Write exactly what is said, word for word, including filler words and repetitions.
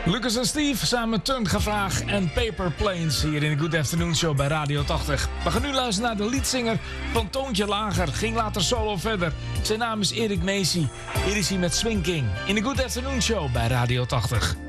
Lucas en Steve samen met Turn Gevraag en Paper Planes hier in de Good Afternoon Show bij Radio tachtig. We gaan nu luisteren naar de leadzanger van Toontje Lager. Ging later solo verder. Zijn naam is Erik Macy. Hier is hij met Swing King in de Good Afternoon Show bij Radio tachtig.